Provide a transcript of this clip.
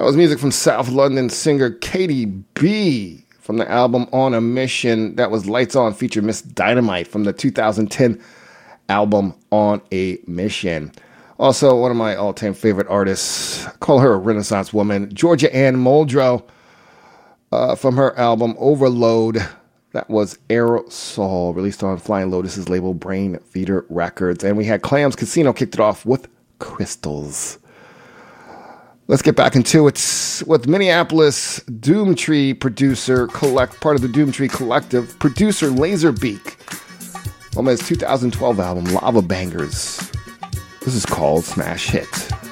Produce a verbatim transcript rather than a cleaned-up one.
was music from South London singer Katie B from the album On a Mission. That was Lights On featured Miss Dynamite from the two thousand ten album On a Mission. Also, one of my all-time favorite artists, call her a Renaissance woman, Georgia Ann Muldrow, uh, from her album Overload. That was Aerosol, released on Flying Lotus's label Brain Feeder Records. And we had Clams Casino kicked it off with Crystals. Let's get back into it with Minneapolis Doomtree producer, collect part of the Doomtree Collective, producer Laserbeak, from his two thousand twelve album Lava Bangers. This is called Smash Hit.